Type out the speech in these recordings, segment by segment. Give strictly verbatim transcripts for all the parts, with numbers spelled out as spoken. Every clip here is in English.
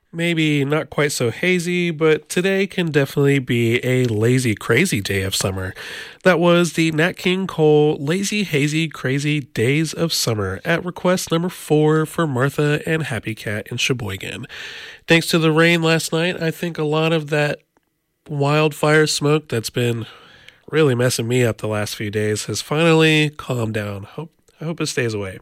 maybe not quite so hazy, but today can definitely be a lazy, crazy day of summer. That was the Nat King Cole Lazy, Hazy, Crazy Days of Summer at request number four for Martha and Happy Cat in Sheboygan. Thanks to the rain last night, I think a lot of that wildfire smoke that's been really messing me up the last few days has finally calmed down. Hope I hope it stays away.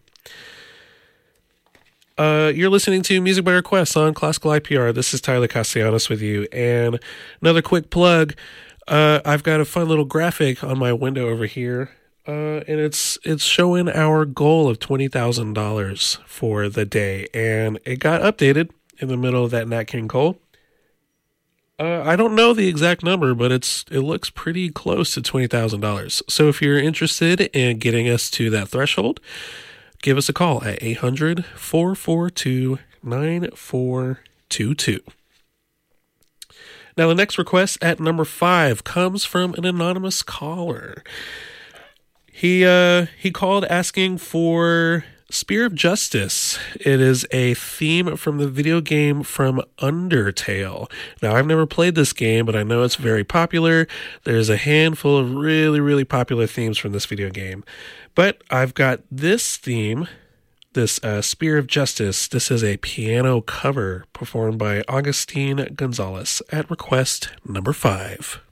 Uh, you're listening to Music by Request on Classical I P R. This is Tyler Castellanos with you. And another quick plug. Uh, I've got a fun little graphic on my window over here. Uh, and it's it's showing our goal of twenty thousand dollars for the day. And it got updated in the middle of that Nat King Cole. Uh, I don't know the exact number, but it's it looks pretty close to twenty thousand dollars. So if you're interested in getting us to that threshold, give us a call at eight hundred, four four two, nine four two two. Now, the next request at number five comes from an anonymous caller. He uh, he called asking for Spear of Justice. It is a theme from the video game from Undertale. Now, I've never played this game, but I know it's very popular. There's a handful of really, really popular themes from this video game. But I've got this theme, this uh, Spear of Justice. This is a piano cover performed by Augustine Gonzalez at request number five.